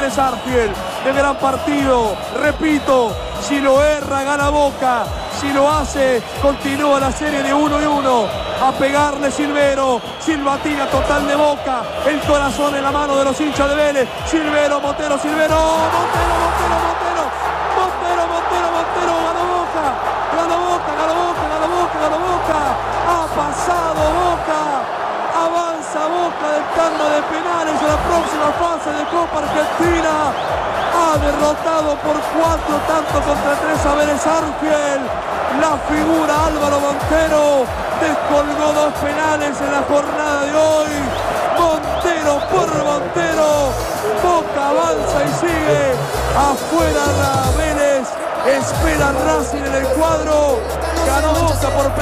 Vélez Arfiel, de gran partido. Repito, si lo erra gana Boca, si lo hace continúa la serie de 1-1. A pegarle Silvero, silbatina total de Boca, el corazón en la mano de los hinchas de Vélez. Silvero, Montero, Silvero, Montero, ganó Boca, ganó Boca, ganó Boca, ganó Boca, ganó Boca. Ha pasado Boca, avanza Boca del tanda de penales a la próxima fase de Copa Argentina. Ha derrotado por 4-3 a Vélez Arfiel. La figura Álvaro Montero descolgó 2 penales en la jornada de hoy. Montero por Montero. Boca avanza y sigue. Afuera Vélez. Espera Racing en el cuadro. Ganó Boca por